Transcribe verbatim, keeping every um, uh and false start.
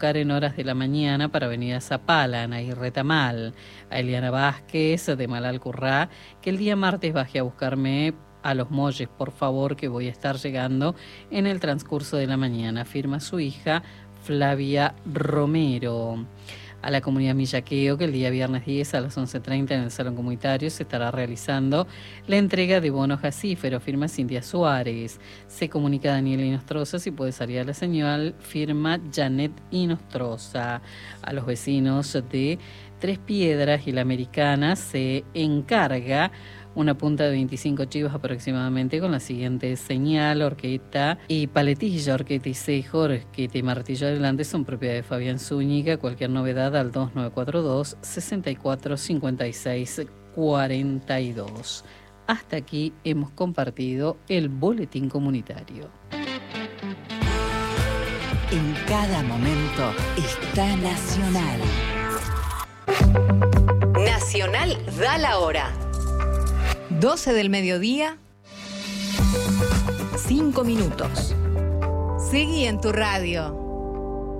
buscar en horas de la mañana para venir a Zapala, a Irretamal. A Eliana Vázquez de Malalcurrá, que el día martes baje a buscarme a Los Molles, por favor, que voy a estar llegando en el transcurso de la mañana, firma su hija Flavia Romero. A la comunidad Millaqueo, que el día viernes diez a las once treinta en el Salón Comunitario se estará realizando la entrega de bonos gasíferos, firma Cintia Suárez. Se comunica a Daniel Inostroza si puede salir a la señal, firma Janet Inostroza. A los vecinos de Tres Piedras y la Americana se encarga una punta de veinticinco chivos aproximadamente con la siguiente señal: horqueta y paletilla, horqueta y cejo, horqueta y martillo adelante son propiedad de Fabián Zúñiga. Cualquier novedad al dos nueve cuatro dos, seis cuatro cinco seis cuatro dos. Hasta aquí hemos compartido el boletín comunitario. En cada momento está Nacional. Nacional da la hora. doce del mediodía, cinco minutos. Seguí en tu radio.